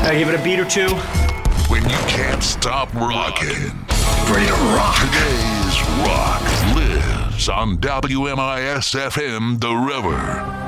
I give it a beat or two. When you can't stop rocking. Ready to rock. Today's Rock lives on WMIS FM The River.